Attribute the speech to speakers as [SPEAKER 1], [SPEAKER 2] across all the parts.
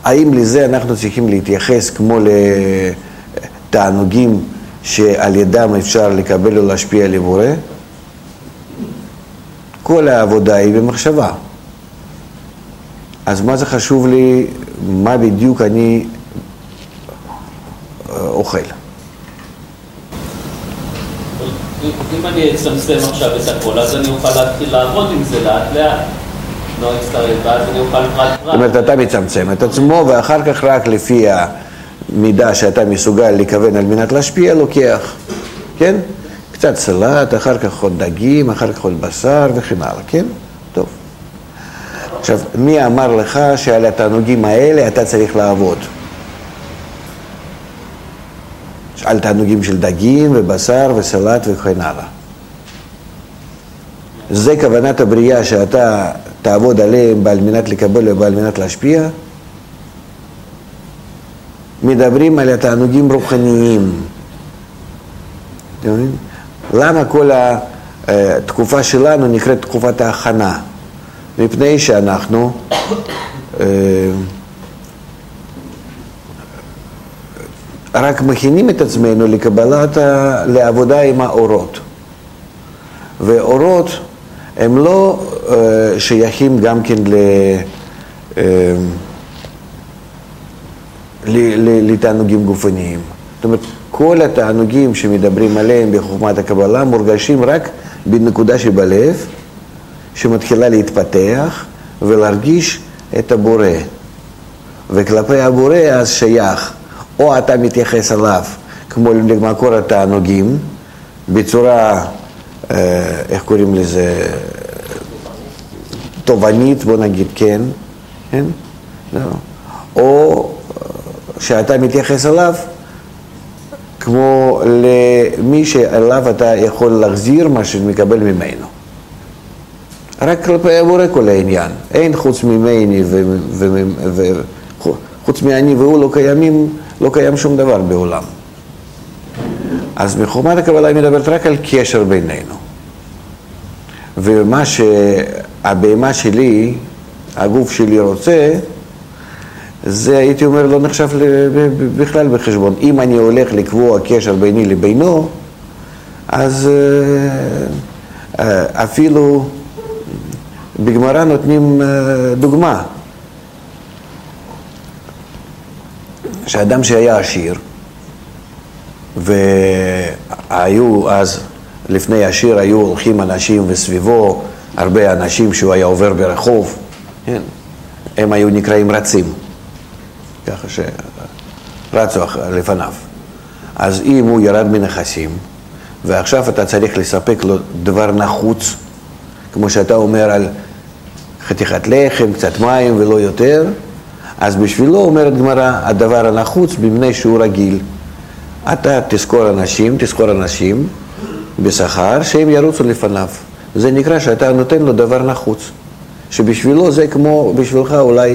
[SPEAKER 1] האם לזה אנחנו צריכים להתייחס כמו לתענוגים שעל ידם אפשר לקבל או להשפיע על הבורא? כל העבודה היא במחשבה. אז מה זה חשוב לי, מה בדיוק אני אוכל?
[SPEAKER 2] אם אני אצמצם עכשיו את הכל, אז אני אוכל להתחיל לעבוד עם זה לאט לאט. לא אצטרף, ואז אני אוכל פרט פרט. זאת אומרת,
[SPEAKER 1] אתה מצמצם את עצמו, ואחר כך רק לפי המידה שאתה מסוגל לכוון על מנת להשפיע, לוקח, כן? קצת סלט, אחר כך עוד דגים, אחר כך עוד בשר וכן הלאה, כן? טוב. עכשיו, מי אמר לך שעל התענוגים האלה אתה צריך לעבוד? על תענוגים של דגים ובשר וסלט וכן הלאה. זה כוונת הבריאה שאתה תעבוד עליהם בעל מנת לקבל ובעל מנת להשפיע? מדברים על התענוגים רוחניים. למה כל התקופה שלנו נקראת תקופת ההכנה? מפני שאנחנו רק מכינים את עצמנו לעבודה עם האורות. ואורות הם לא שייכים גם כן לתענוגים גופניים. זאת אומרת, כל התענוגים שמדברים עליהם בחוכמת הקבלה מורגשים רק בנקודה שבלב, שמתחילה להתפתח ולהרגיש את הבורא. וכלפי הבורא אז שייך, או אתה מתייחס אליו כמו למקור התענוגים, בצורה, איך קוראים לזה, תובנית, בוא נגיד כן, כן? או שאתה מתייחס אליו כמו למי שאליו אתה יכול להחזיר מה שמקבל ממנו. רק כלפי הבורא כל העניין. אין חוץ ממני חוץ מאני והוא לא קיים שום דבר בעולם. אז מחוכמת הקבלה היא מדברת רק על קשר בינינו. ומה שהבהמה שלי, הגוף שלי רוצה, זה הייתי אומר לא נחשב בכלל בחשבון. אם אני הולך לקבוע קשר ביני לבינו, אז אפילו בגמרא נותנים דוגמה. שאדם שהיה עשיר, והיו אז, לפני עשיר היו הולכים אנשים וסביבו הרבה אנשים שהוא היה עובר ברחוב, כן? הם היו נקראים רצים, ככה שרצו לפניו. אז אם הוא ירד מנכסים, ועכשיו אתה צריך לספק לו דבר נחוץ, כמו שאתה אומר על חתיכת לחם, קצת מים ולא יותר, אז בשבילו אומרת גמרא, הדבר הנחוץ במבנה שהוא רגיל. אתה תזכור אנשים בשכר שהם ירוצו לפניו. זה נקרא שאתה נותן לו דבר נחוץ. שבשבילו זה כמו בשבילך אולי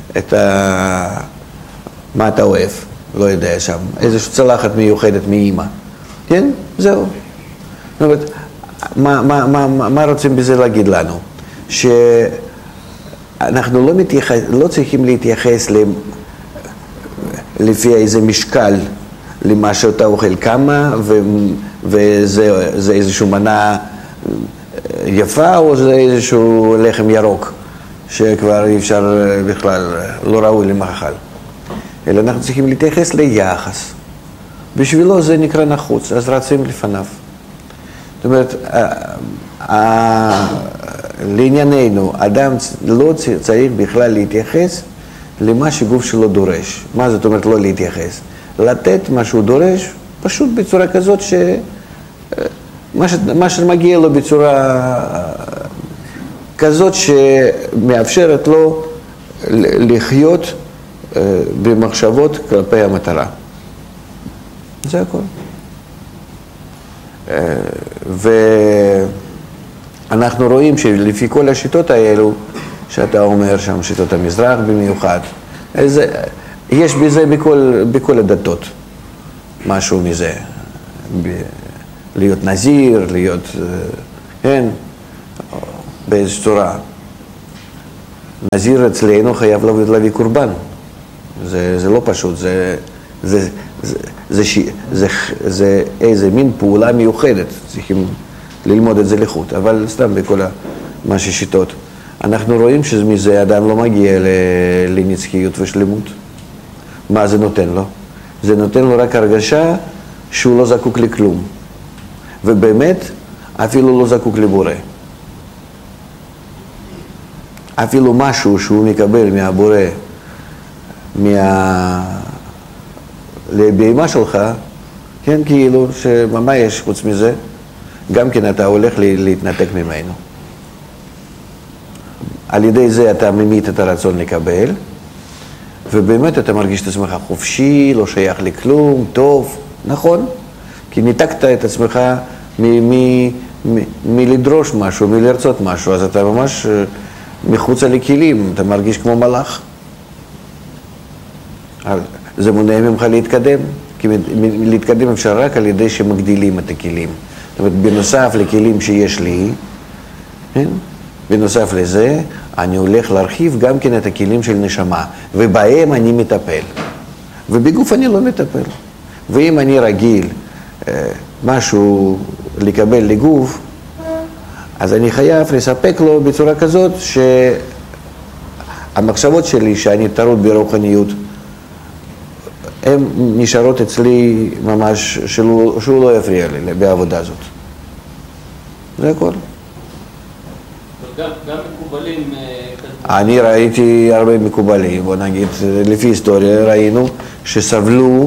[SPEAKER 1] מה אתה אוהב, לא יודע שם, איזושהי צלחת מיוחדת מאמא. כן? זהו. זאת אומרת, מה רוצים בזה להגיד לנו? אנחנו לא צריכים להתייחס לפי איזה משקל למה שאתה אוכל כמה, וזה איזושהי מנה יפה, או זה איזשהו לחם ירוק, שכבר אי אפשר בכלל, לא ראוי למאכל. אלא אנחנו צריכים להתייחס ליחס. בשבילו זה נקרא נחוץ, אז רצים לפניו. זאת אומרת, לענייננו, אדם לא צריך בכלל להתייחס למה שגוף שלו דורש. מה זאת אומרת לא להתייחס? לתת מה שהוא דורש, פשוט בצורה כזאת מה שמגיע לו בצורה כזאת שמאפשרת לו לחיות במחשבות כלפי המטרה. זה הכל. ואנחנו רואים שלפי כל השיטות האלו, שאתה אומר שם, שיטות המזרח במיוחד, יש בזה בכל הדתות משהו מזה. להיות נזיר, להיות, כן, באיזו צורה. נזיר אצלנו חייב להביא קורבן. זה לא פשוט, זה איזה מין פעולה מיוחדת, צריכים ללמוד את זה לחוט, אבל סתם בכל מה ששיטות. אנחנו רואים שמזה אדם לא מגיע לנצחיות ושלמות. מה זה נותן לו? זה נותן לו רק הרגשה שהוא לא זקוק לכלום. ובאמת, אפילו לא זקוק לבורא. אפילו משהו שהוא מקבל מהבורא, לבהמה שלך, כן, כאילו, מה יש חוץ מזה? גם כן אתה הולך להתנתק ממנו. על ידי זה אתה ממית את הרצון לקבל, ובאמת אתה מרגיש את עצמך חופשי, לא שייך לכלום, טוב, נכון? כי ניתקת את עצמך מלדרוש משהו, מלרצות משהו, אז אתה ממש מחוץ לכלים, אתה מרגיש כמו מלאך. זה מונע ממך להתקדם, כי להתקדם אפשר רק על ידי שמגדילים את הכלים. זאת אומרת, בנוסף לכלים שיש לי, כן? בנוסף לזה, אני הולך להרחיב גם כן את הכלים של נשמה, ובהם אני מטפל. ובגוף אני לא מטפל. ואם אני רגיל משהו לקבל לגוף, אז אני חייב לספק לו בצורה כזאת שהמחשבות שלי שאני טרוד ברוחניות, הן נשארות אצלי ממש, שהוא לא יפריע לי בעבודה הזאת. זה הכל.
[SPEAKER 2] גם מקובלים...
[SPEAKER 1] אני ראיתי הרבה מקובלים, בוא נגיד, לפי היסטוריה ראינו שסבלו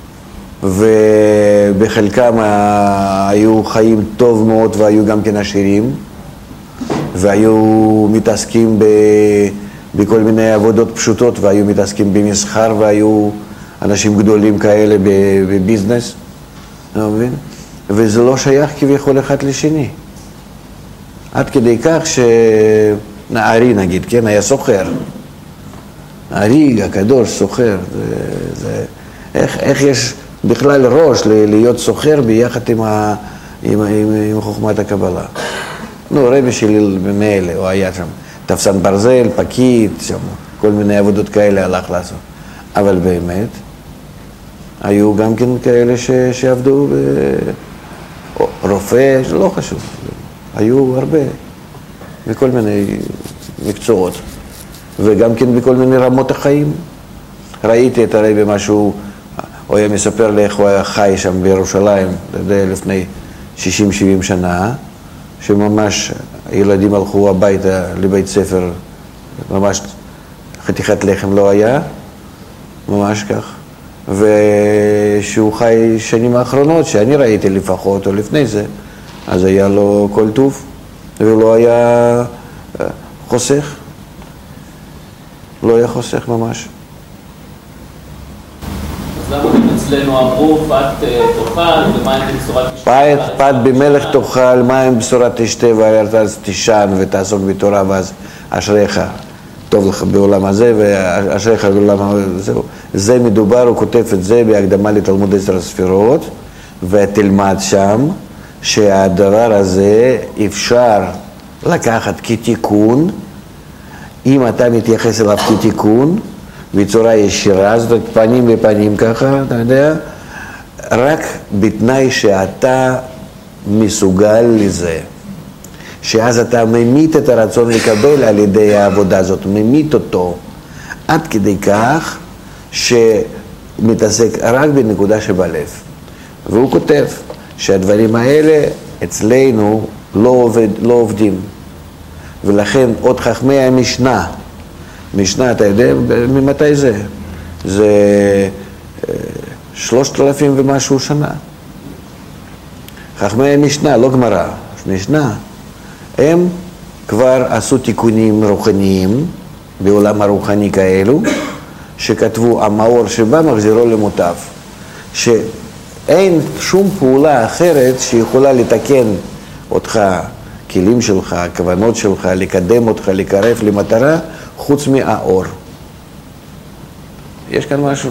[SPEAKER 1] ובחלקם היו חיים טוב מאוד והיו גם כן עשירים והיו מתעסקים בכל מיני עבודות פשוטות והיו מתעסקים במסחר והיו אנשים גדולים כאלה בביזנס, אתה מבין? וזה לא שייך כביכול אחד לשני. עד כדי כך שנערי נגיד, כן, היה סוחר. נערי הקדוש סוחר. איך יש בכלל ראש להיות סוחר ביחד עם חוכמת הקבלה? נו, רבי שלי במילא, הוא היה שם תפסן ברזל, פקיד, שם, כל מיני עבודות כאלה הלך לעשות. אבל באמת, היו גם כן כאלה שעבדו רופא, לא חשוב. היו הרבה, בכל מיני מקצועות, וגם כן בכל מיני רמות החיים. ראיתי את הרבי משהו, הוא היה מספר לי איך הוא היה חי שם בירושלים, לפני 60-70 שנה, שממש ילדים הלכו הביתה לבית ספר, ממש חתיכת לחם לא היה, ממש כך. ושהוא חי שנים האחרונות, שאני ראיתי לפחות, או לפני זה, אז היה לו כל טוב, ולא היה חוסך. לא היה חוסך ממש.
[SPEAKER 2] אז למה גם אצלנו אמרו, פת תאכל ומים בבשורת תשתה?
[SPEAKER 1] פת במלך תאכל, מים בבשורת תשתה, וארץ תישן ותעסוק בתורה, ואז אשריך. טוב לך בעולם הזה, ואשריך בעולם הזה. זה מדובר, הוא כותב את זה בהקדמה לתלמוד 10 ספירות, ותלמד שם, שהדבר הזה אפשר לקחת כתיקון, אם אתה מתייחס אליו כתיקון, בצורה ישירה, זאת אומרת פנים בפנים ככה, אתה יודע, רק בתנאי שאתה מסוגל לזה, שאז אתה ממית את הרצון לקבל על ידי העבודה הזאת, ממית אותו, עד כדי כך שמתעסק רק בנקודה שבלב. והוא כותב שהדברים האלה אצלנו לא עובדים. ולכן עוד חכמי המשנה, משנה, אתה יודע ממתי זה? זה 3,000 ומשהו שנה. חכמי המשנה, לא גמרא, משנה. הם כבר עשו תיקונים רוחניים, בעולם הרוחני כאלו, שכתבו, המאור שבא מחזירו למוטב. שאין שום פעולה אחרת שיכולה לתקן אותך, כלים שלך, הכוונות שלך, לקדם אותך, לקרב למטרה, חוץ מהאור. יש כאן משהו?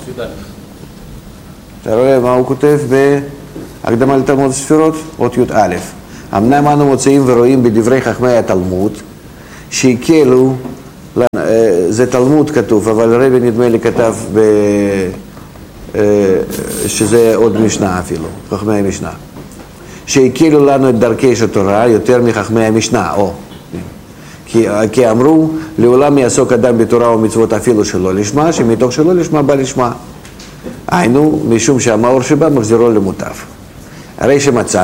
[SPEAKER 1] אתה רואה מה הוא כותב בהקדמה לתלמוד ספירות? אות י"א. אמנם אנו מוצאים ורואים בדברי חכמי התלמוד שהקלו זה תלמוד כתוב, אבל רבי נדמה לי כתב שזה עוד משנה אפילו, חכמי המשנה. שהכירו לנו את דרכי התורה יותר מחכמי המשנה, כי אמרו, לעולם יעסוק אדם בתורה ומצוות אפילו שלא לשמה, שמתוך שלא לשמה בא לשמה. היינו, משום שהמאור שבה מחזירו למוטב. הרי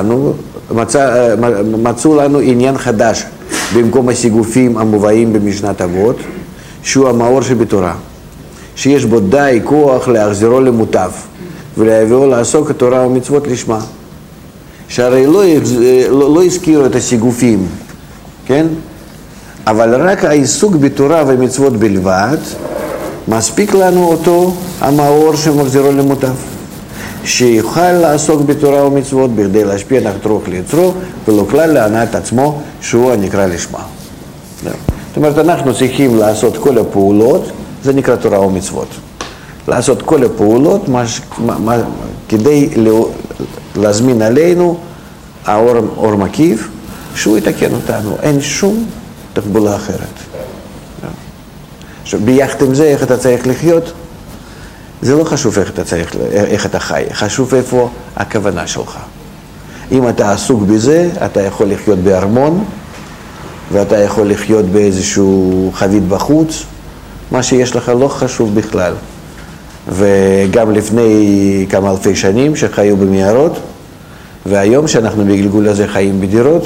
[SPEAKER 1] מצאו לנו עניין חדש במקום הסיגופים המובאים במשנת אבות, שהוא המאור שבתורה, שיש בו די כוח להחזירו למוטב ולהביאו לעסוק התורה ומצוות לשמה. שהרי לא הזכירו את הסיגופים, כן? אבל רק העיסוק בתורה ומצוות בלבד מספיק לנו אותו המאור שמחזירו למוטב, שיוכל לעסוק בתורה ומצוות בכדי להשפיע נחת רוח ליצרו ולא כלל להנאת עצמו שהוא הנקרא לשמה. זאת אומרת, אנחנו צריכים לעשות כל הפעולות, זה נקרא תורה ומצוות. לעשות כל הפעולות כדי להזמין עלינו האור מקיף, שהוא יתקן אותנו. אין שום תחבולה אחרת. עכשיו, ביחד עם זה, איך אתה צריך לחיות, זה לא חשוב איך אתה חי, חשוב איפה הכוונה שלך. אם אתה עסוק בזה, אתה יכול לחיות בארמון, ואתה יכול לחיות באיזשהו חבית בחוץ, מה שיש לך לא חשוב בכלל. וגם לפני כמה אלפי שנים שחיו במערות, והיום שאנחנו בגלגול הזה חיים בדירות,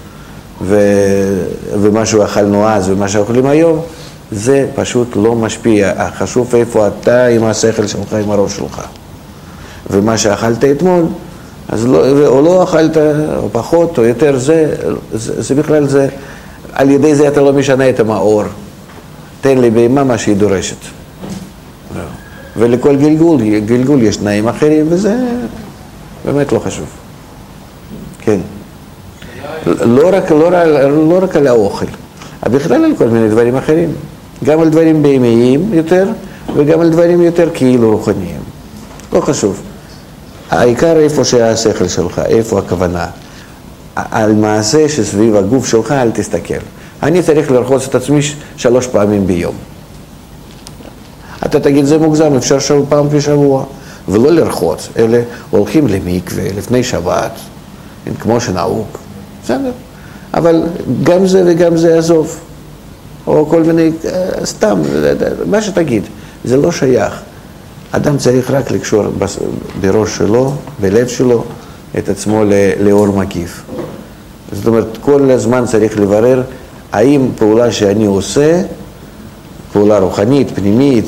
[SPEAKER 1] ומה שאכלנו אז ומה שאוכלים היום, זה פשוט לא משפיע. חשוב איפה אתה עם השכל שלך, עם הראש שלך. ומה שאכלת אתמול, אז לא, או לא אכלת, או פחות, או יותר, זה בכלל זה, על ידי זה אתה לא משנה את המאור. תן לי בהמה מה שהיא דורשת. ולכל גלגול יש תנאים אחרים, וזה באמת לא חשוב. כן. לא רק על האוכל, אבל בכלל על כל מיני דברים אחרים. גם על דברים בהמיים יותר, וגם על דברים יותר כאילו רוחניים. לא חשוב. העיקר איפה שהשכל שלך, איפה הכוונה. על מעשה שסביב הגוף שלך אל תסתכל. אני צריך לרחוץ את עצמי 3 פעמים ביום. אתה תגיד, זה מוגזם, אפשר פעם בשבוע. ולא לרחוץ, אלא הולכים למקווה לפני שבת, כמו שנהוג. בסדר. אבל גם זה וגם זה עזוב. או כל מיני, סתם, מה שתגיד, זה לא שייך. אדם צריך רק לקשור בראש שלו, בלב שלו, את עצמו לאור מקיף. זאת אומרת, כל הזמן צריך לברר האם פעולה שאני עושה, פעולה רוחנית, פנימית,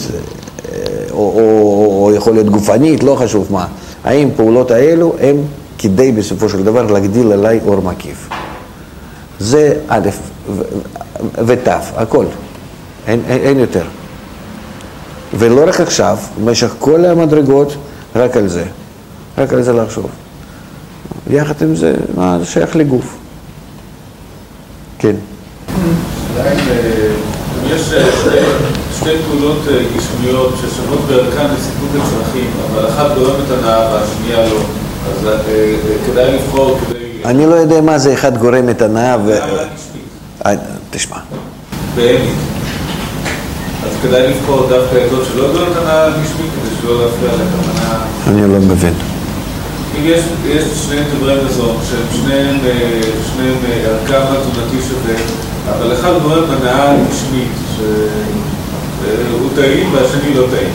[SPEAKER 1] או יכול להיות גופנית, לא חשוב מה, האם פעולות האלו הם כדי בסופו של דבר להגדיל עליי אור מקיף. זה א' ות', הכל, אין יותר. ולא רק עכשיו, במשך כל המדרגות, רק על זה לחשוב. יחד עם זה, מה זה שייך לגוף. כן.
[SPEAKER 3] עדיין, יש שתי פעולות גשמיות ששוות בערכן לסיפוק הצרכים, אבל אחת גורמת הנאה והשנייה לא. אז כדאי לבחור כדי...
[SPEAKER 1] אני לא יודע מה זה אחד גורם את הנאה ו... תשמע.
[SPEAKER 3] באמת. אז כדאי לבחור דווקא את זאת שלא גורמת הנאה גשמית, כדי שלא להפריע לכוונה... אני
[SPEAKER 1] לא מבין.
[SPEAKER 3] אם יש שני דברי מזון, שהם שניהם ערכם התזונתי שווה, אבל אחד גורם הנאה גשמית, שהוא טעים והשני לא טעים.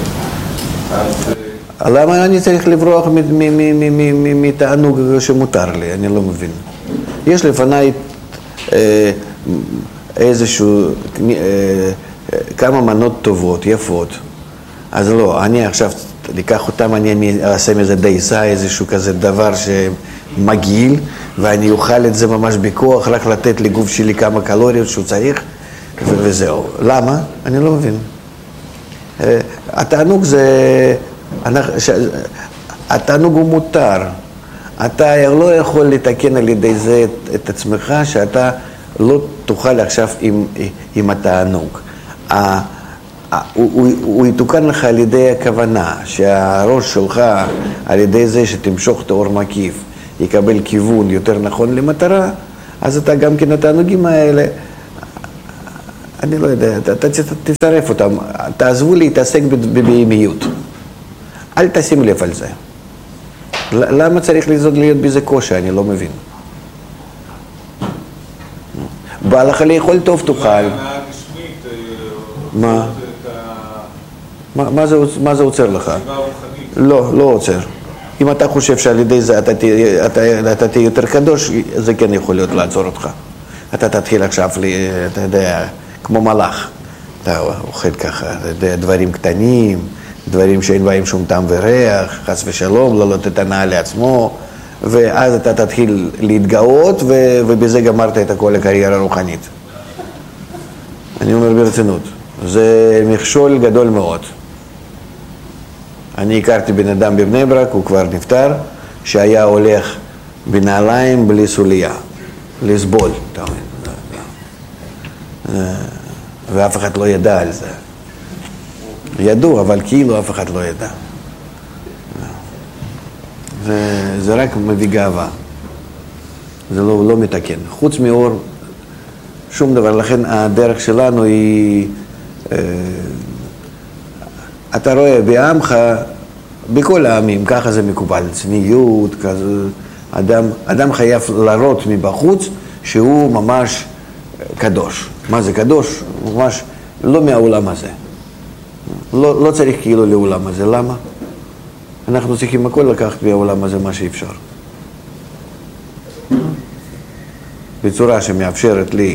[SPEAKER 1] למה אני צריך לברוח מתענוג שמותר לי? אני לא מבין. יש לפניי איזשהו, כמה מנות טובות, יפות. אז לא, אני עכשיו לקח אותם, אני אעשה מזה דייסה, איזשהו כזה דבר שמגעיל, ואני אוכל את זה ממש בכוח, רק לתת לגוף שלי כמה קלוריות שהוא צריך, וזהו. למה? אני לא מבין. התענוג זה... התענוג הוא מותר. אתה לא יכול לתקן על ידי זה את עצמך, שאתה לא תוכל עכשיו עם התענוג. הוא יתוקן לך על ידי הכוונה, שהראש שלך על ידי זה שתמשוך את האור מקיף יקבל כיוון יותר נכון למטרה, אז אתה גם כן התענוגים האלה, אני לא יודע, אתה תצטרף אותם, תעזבו להתעסק בבהמיות. אל תשים לב על זה. למה צריך להיות בזה קושי? אני לא מבין. בא לך לאכול טוב תאכל. מה? מה זה עוצר לך? לא עוצר. אם אתה חושב שעל ידי זה אתה תהיה יותר קדוש, זה כן יכול להיות לעצור אותך. אתה תתחיל עכשיו, אתה יודע, כמו מלאך. אתה אוכל ככה, אתה יודע, דברים קטנים, דברים שאין בהם שום טעם וריח, חס ושלום, לא לתת הנאה לעצמו, ואז אתה תתחיל להתגאות, ובזה גמרת את כל הקריירה הרוחנית. אני אומר ברצינות, זה מכשול גדול מאוד. אני הכרתי בן אדם בבני ברק, הוא כבר נפטר, שהיה הולך בנעליים בלי סוליה, לסבול, אתה אומר. ואף אחד לא ידע על זה. ידעו, אבל כאילו אף אחד לא ידע. זה רק מביא גאווה. זה לא מתקן. חוץ מאור, שום דבר. לכן הדרך שלנו היא... אתה רואה בעמך, בכל העמים, ככה זה מקובל, צניעות, כזה, אדם חייב להראות מבחוץ שהוא ממש קדוש. מה זה קדוש? ממש לא מהעולם הזה. לא צריך כאילו לעולם הזה. למה? אנחנו צריכים הכל לקחת מהעולם הזה מה שאפשר. בצורה שמאפשרת לי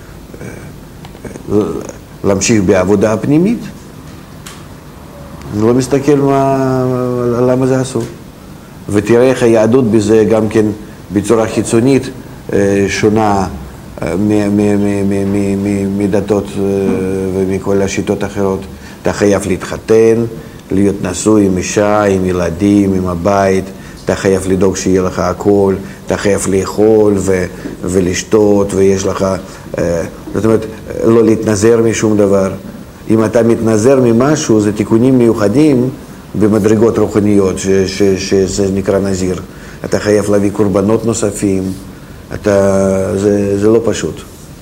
[SPEAKER 1] להמשיך בעבודה הפנימית. אני לא מסתכל למה זה אסור. ותראה איך היהדות בזה גם כן בצורה חיצונית שונה מדתות ומכל השיטות האחרות. אתה חייב להתחתן, להיות נשוי עם אישה, עם ילדים, עם הבית, אתה חייב לדאוג שיהיה לך הכל, אתה חייב לאכול ולשתות, ויש לך, זאת אומרת, לא להתנזר משום דבר. אם אתה מתנזר ממשהו, זה תיקונים מיוחדים במדרגות רוחניות, שזה נקרא נזיר. אתה חייב להביא קורבנות נוספים, זה לא פשוט.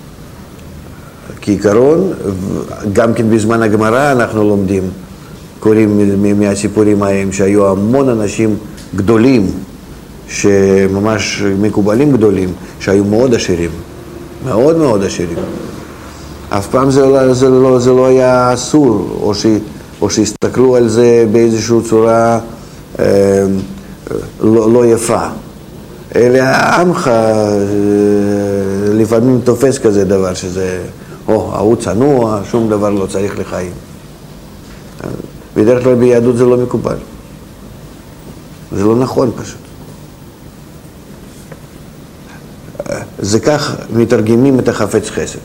[SPEAKER 1] כעיקרון, גם כן בזמן הגמרא אנחנו לומדים, קוראים מהסיפורים ההם שהיו המון אנשים גדולים, שממש מקובלים גדולים, שהיו מאוד עשירים, מאוד מאוד עשירים. אף פעם זה לא היה אסור, או שהסתכלו על זה באיזושהי צורה לא יפה. אלא עמך לפעמים תופס כזה דבר שזה, ההוא צנוע, שום דבר לא צריך לחיים. בדרך כלל ביהדות זה לא מקובל. זה לא נכון פשוט. זה כך מתרגמים את החפץ חסד.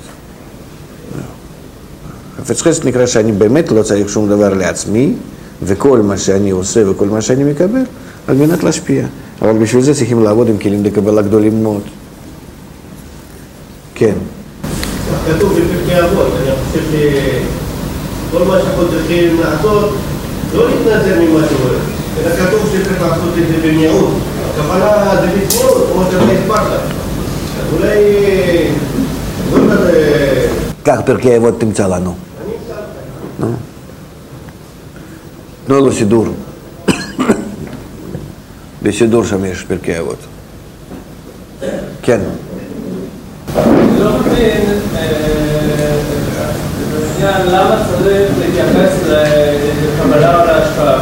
[SPEAKER 1] חפץ חסד נקרא שאני באמת לא צריך שום דבר לעצמי, וכל מה שאני עושה וכל מה שאני מקבל, על מנת להשפיע. אבל בשביל זה צריכים לעבוד עם כלים לקבלה גדולים מאוד. כן.
[SPEAKER 4] כתוב בפרקי אבות, אני חושב שכל מה שאנחנו צריכים לעשות, לא להתנזר ממה שקורה, אלא כתוב שצריך לעשות את זה במיעוט. הכוונה זה בצניעות, כמו שאתה הסברת. אז אולי...
[SPEAKER 1] כך פרקי אבות תמצא לנו.
[SPEAKER 4] אני אמצא לך.
[SPEAKER 1] תנו לו סידור. בסידור שם יש פרקי אבות. כן.
[SPEAKER 2] אני לא מבין למה צריך להתייחס לקבלה או להשפעה.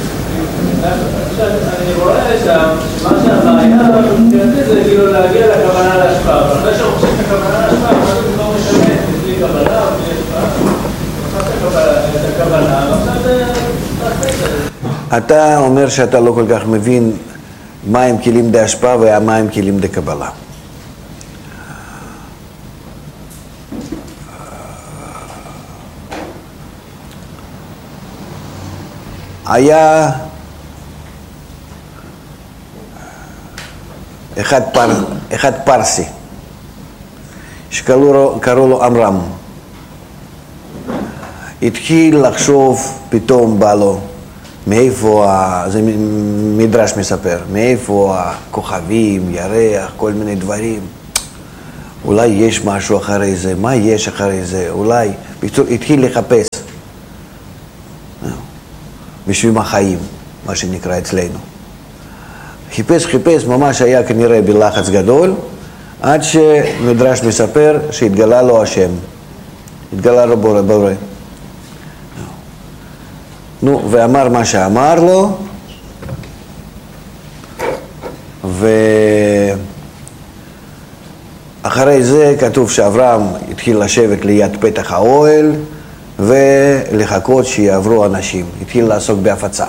[SPEAKER 2] אני רואה שם שמה שהבעיה מבחינתי זה כאילו להגיע לקבלה להשפעה, אבל אחרי שרוכשים את הקבלה להשפעה, מה זה לא משנה, בלי קבלה או בלי השפעה. את הקבלה, ועכשיו זה תעשה את זה.
[SPEAKER 1] אתה אומר שאתה לא כל כך מבין מה הם כלים די השפעה ומה הם כלים די קבלה. היה אחד פרסי שקראו לו אמרם. התחיל לחשוב, פתאום בא לו מאיפה, זה מדרש מספר, מאיפה הכוכבים, ירח, כל מיני דברים. אולי יש משהו אחרי זה, מה יש אחרי זה, אולי, בקיצור, התחיל לחפש. בשביל החיים, מה שנקרא אצלנו. חיפש, ממש היה כנראה בלחץ גדול, עד שמדרש מספר שהתגלה לו השם. התגלה לו בורא. נו, ואמר מה שאמר לו, ואחרי זה כתוב שאברהם התחיל לשבת ליד פתח האוהל, ולחכות שיעברו אנשים. התחיל לעסוק בהפצה.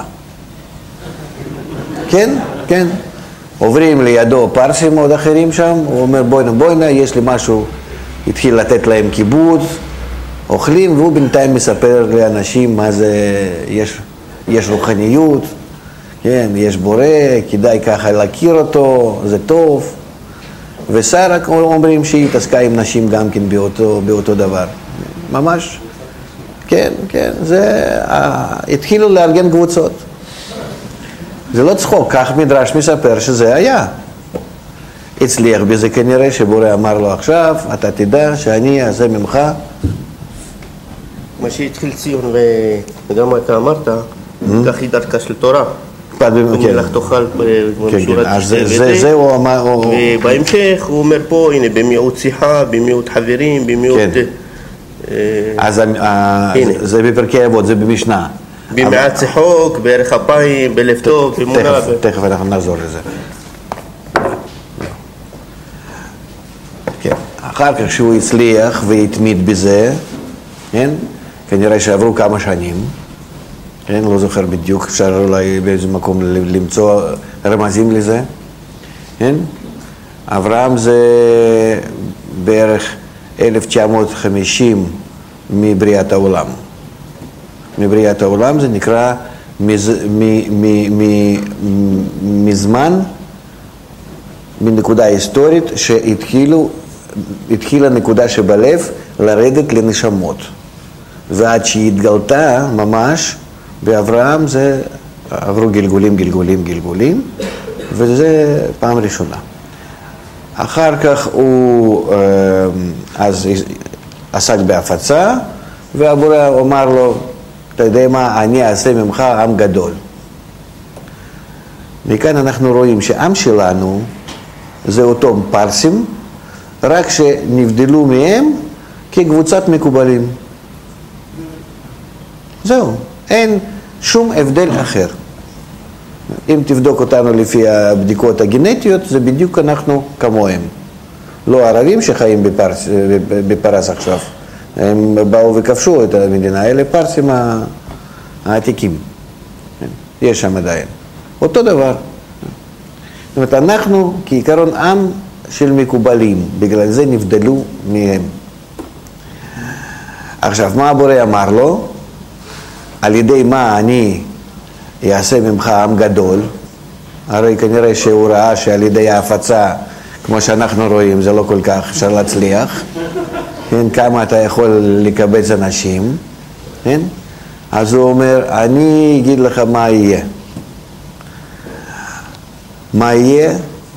[SPEAKER 1] כן, כן. עוברים לידו פרסים עוד אחרים שם, הוא אומר בואנה, יש לי משהו. התחיל לתת להם כיבוד, אוכלים, והוא בינתיים מספר לאנשים מה זה, יש רוחניות, כן, יש בורא, כדאי ככה להכיר אותו, זה טוב. ושרה אומרים שהיא התעסקה עם נשים גם כן באותו דבר. ממש. כן, כן, התחילו לארגן קבוצות. זה לא צחוק, כך מדרש מספר שזה היה. הצליח בזה כנראה שבורא אמר לו עכשיו, אתה תדע שאני אעשה ממך.
[SPEAKER 4] מה שהתחיל ציון וגם אתה אמרת, כך היא דרכה של תורה. ומלך תאכל בשורת
[SPEAKER 1] זה הוא אמר.
[SPEAKER 4] ובהמשך הוא אומר פה, הנה, במיעוט שיחה, במיעוט חברים, במיעוט...
[SPEAKER 1] אז זה בפרקי אבות, זה במשנה.
[SPEAKER 4] במעט צחוק, בערך אפיים, בלב טוב, במונה.
[SPEAKER 1] תכף אנחנו נחזור לזה. אחר כך שהוא הצליח והתמיד בזה, כנראה שעברו כמה שנים, לא זוכר בדיוק, אפשר אולי באיזה מקום למצוא רמזים לזה. אברהם זה בערך 1950 מבריאת העולם. מבריאת העולם זה נקרא מזמן, מנקודה היסטורית שהתחילה נקודה שבלב לרדת לנשמות. ועד שהתגלתה ממש באברהם זה עברו גלגולים, וזה פעם ראשונה. אחר כך הוא אז עסק בהפצה, והבורא אמר לו, אתה יודע מה, אני אעשה ממך עם גדול. מכאן אנחנו רואים שעם שלנו זה אותו פרסים, רק שנבדלו מהם כקבוצת מקובלים. זהו, אין שום הבדל אחר. אם תבדוק אותנו לפי הבדיקות הגנטיות, זה בדיוק אנחנו כמוהם. לא ערבים שחיים בפרס עכשיו. הם באו וכבשו את המדינה, אלה פרסים העתיקים. יש שם עדיין. אותו דבר. זאת אומרת, אנחנו כעיקרון עם של מקובלים, בגלל זה נבדלו מהם. עכשיו, מה הבורא אמר לו? על ידי מה אני אעשה ממך עם גדול? הרי כנראה שהוא ראה שעל ידי ההפצה, כמו שאנחנו רואים, זה לא כל כך אפשר להצליח. כן, כמה אתה יכול לקבץ אנשים, כן? אז הוא אומר, אני אגיד לך מה יהיה. מה יהיה?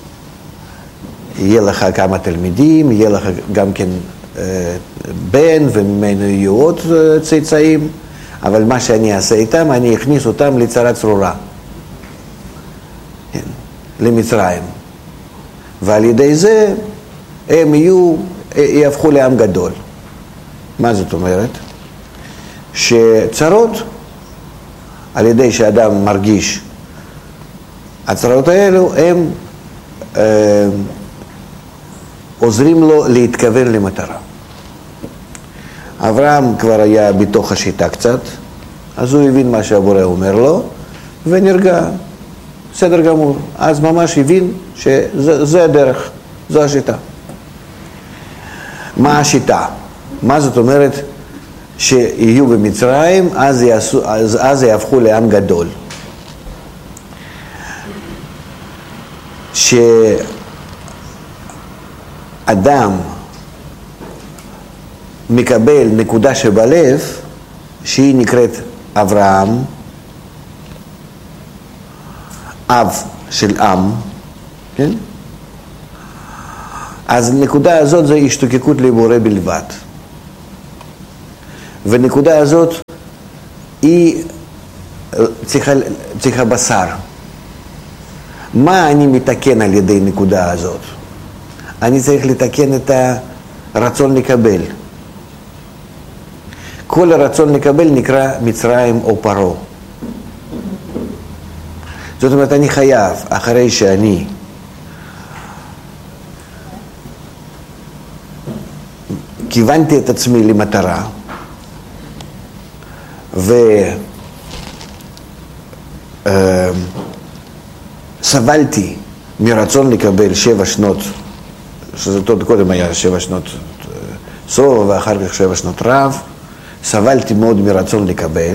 [SPEAKER 1] יהיה לך כמה תלמידים, יהיה לך גם כן בן, וממנו יהיו עוד צאצאים, אבל מה שאני אעשה איתם, אני אכניס אותם לצרה צרורה, כן, למצרים. ועל ידי זה הם יהפכו לעם גדול. מה זאת אומרת? שצרות, על ידי שאדם מרגיש, הצרות האלו הם עוזרים לו להתכוון למטרה. אברהם כבר היה בתוך השיטה קצת, אז הוא הבין מה שהבורא אומר לו, ונרגע, בסדר גמור. אז ממש הבין שזה הדרך, זו השיטה. מה השיטה? מה זאת אומרת שיהיו במצרים, אז יהפכו לעם גדול. שאדם מקבל נקודה שבלב, שהיא נקראת אברהם, אב של עם, כן? אז הנקודה הזאת זה השתוקקות לבורא בלבד. ונקודה הזאת היא צריכה בשר. מה אני מתקן על ידי נקודה הזאת? אני צריך לתקן את הרצון לקבל. כל הרצון לקבל נקרא מצרים או פרעה. זאת אומרת, אני חייב, אחרי שאני כיוונתי את עצמי למטרה, וסבלתי מרצון לקבל 7 שנות, שזה קודם היה 7 שנות סוף ואחר כך 7 שנות רב, סבלתי מאוד מרצון לקבל,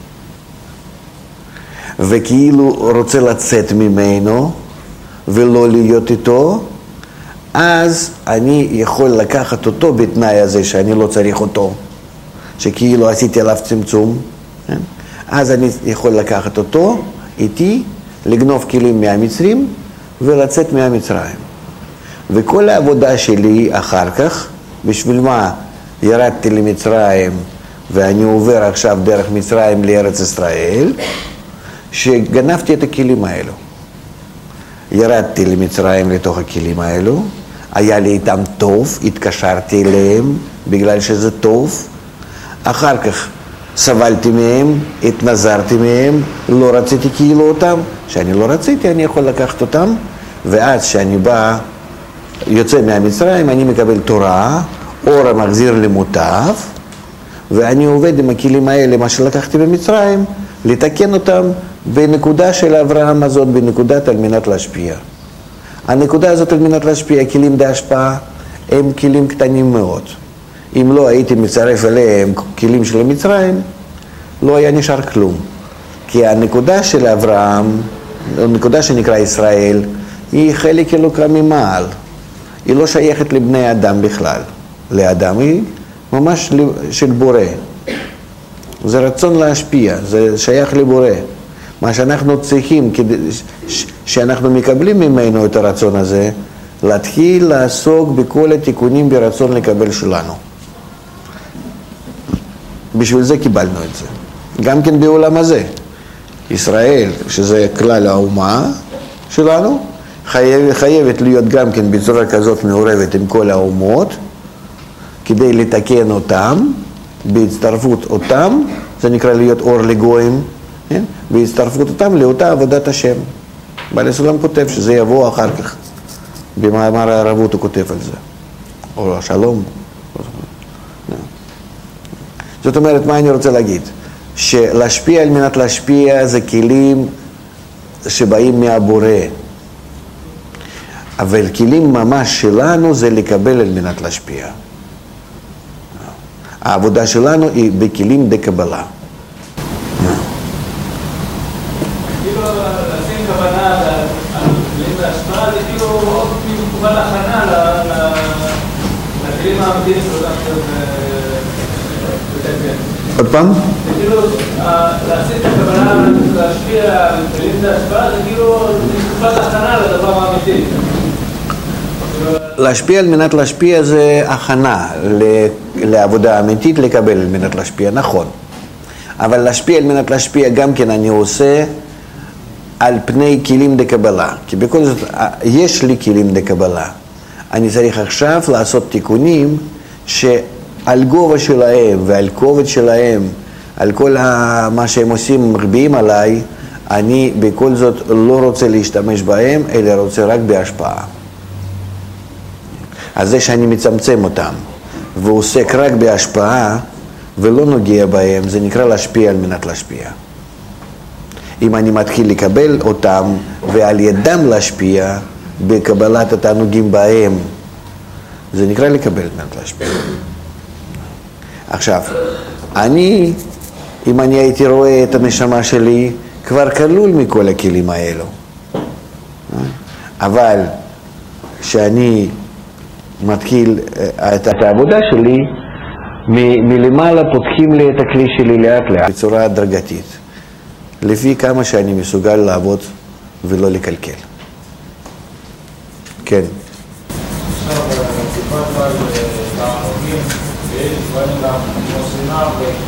[SPEAKER 1] וכאילו רוצה לצאת ממנו ולא להיות איתו, אז אני יכול לקחת אותו בתנאי הזה שאני לא צריך אותו, שכאילו עשיתי עליו צמצום, אז אני יכול לקחת אותו איתי, לגנוב כלים מהמצרים ולצאת מהמצרים. וכל העבודה שלי אחר כך, בשביל מה ירדתי למצרים ואני עובר עכשיו דרך מצרים לארץ ישראל, שגנבתי את הכלים האלו. ירדתי למצרים לתוך הכלים האלו, היה לי איתם טוב, התקשרתי אליהם בגלל שזה טוב, אחר כך סבלתי מהם, התנזרתי מהם, לא רציתי כאילו אותם, שאני לא רציתי אני יכול לקחת אותם, ואז שאני בא, יוצא מהמצרים, אני מקבל תורה, אור המחזיר למוטב, ואני עובד עם הכלים האלה, מה שלקחתי במצרים, לתקן אותם בנקודה של אברהם הזאת, בנקודת על מנת להשפיע. הנקודה הזאת על מנת להשפיע, כלים בהשפעה, הם כלים קטנים מאוד. אם לא הייתי מצרף אליהם כלים של מצרים, לא היה נשאר כלום. כי הנקודה של אברהם, הנקודה שנקרא ישראל, היא חלק אלוקה ממעל. היא לא שייכת לבני אדם בכלל. לאדם היא ממש של בורא. זה רצון להשפיע, זה שייך לבורא. מה שאנחנו צריכים, שאנחנו מקבלים ממנו את הרצון הזה, להתחיל לעסוק בכל התיקונים ברצון לקבל שלנו. בשביל זה קיבלנו את זה. גם כן בעולם הזה. ישראל, שזה כלל האומה שלנו, חייבת להיות גם כן בצורה כזאת מעורבת עם כל האומות, כדי לתקן אותם, בהצטרפות אותם, זה נקרא להיות אור לגויים, כן? בהצטרפות אותם לאותה עבודת השם. בעל הסולם כותב שזה יבוא אחר כך. במאמר הערבות הוא כותב על זה. או השלום. זאת אומרת, מה אני רוצה להגיד? שלהשפיע על מנת להשפיע זה כלים שבאים מהבורא. אבל כלים ממש שלנו זה לקבל על מנת להשפיע. העבודה שלנו היא בכלים דקבלה.
[SPEAKER 2] כאילו לשים כוונה על כלים להשפעה, זה כאילו עוד כמובן הכנה לכלים האמיתיים של אותם
[SPEAKER 1] עוד פעם?
[SPEAKER 2] זה כאילו לשים את הכוונה להשפיע על כלים להשפעה, זה כאילו תקופת הכנה לדבר האמיתי.
[SPEAKER 1] להשפיע על מנת להשפיע זה הכנה לעבודה אמיתית, לקבל על מנת להשפיע, נכון. אבל להשפיע על מנת להשפיע גם כן אני עושה על פני כלים דקבלה. כי בכל זאת יש לי כלים דקבלה. אני צריך עכשיו לעשות תיקונים שעל גובה שלהם ועל כובד שלהם, על כל מה שהם עושים מרביעים עליי, אני בכל זאת לא רוצה להשתמש בהם, אלא רוצה רק בהשפעה. אז זה שאני מצמצם אותם ועוסק רק בהשפעה ולא נוגע בהם, זה נקרא להשפיע על מנת להשפיע. אם אני מתחיל לקבל אותם ועל ידם להשפיע בקבלת התענוגים בהם, זה נקרא לקבל על מנת להשפיע. עכשיו, אם אני הייתי רואה את הנשמה שלי, כבר כלול מכל הכלים האלו. אבל שאני מתחיל את העבודה שלי, מלמעלה פותחים לי את הכלי שלי לאט לאט, בצורה הדרגתית, לפי כמה שאני מסוגל לעבוד ולא לקלקל. כן.
[SPEAKER 2] עכשיו, לפעמים גם כמו שנאה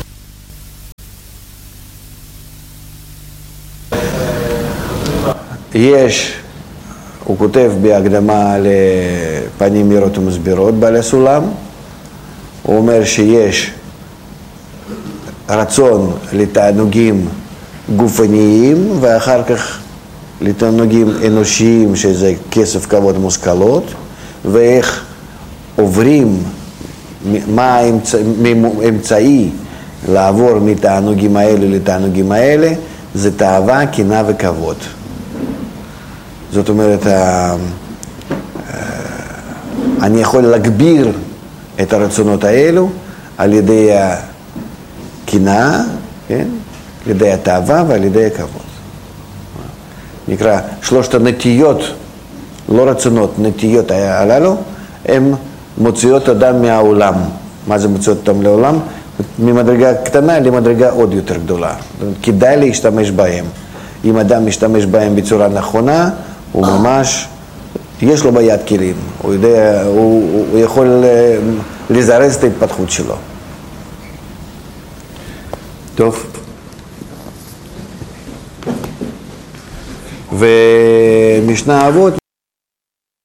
[SPEAKER 1] יש, הוא כותב בהקדמה לפנים מהירות ומסבירות בעל הסולם, הוא אומר שיש רצון לתענוגים גופניים ואחר כך לתענוגים אנושיים שזה כסף, כבוד, מושכלות, ואיך עוברים, מה האמצעי לעבור מתענוגים האלה לתענוגים האלה, זה תאווה, קנאה וכבוד. זאת אומרת, אני יכול להגביר את הרצונות האלו על ידי הקנאה, כן? על ידי התאווה ועל ידי הכבוד. נקרא שלושת הנטיות, לא רצונות, נטיות הללו, הן מוציאות אדם מהעולם. מה זה מוציאות אותם לעולם? ממדרגה קטנה למדרגה עוד יותר גדולה. כדאי להשתמש בהם. אם אדם משתמש בהם בצורה נכונה, הוא ממש, יש לו ביד כלים, הוא יודע, הוא יכול לזרז את ההתפתחות שלו. טוב. ומשנה אבות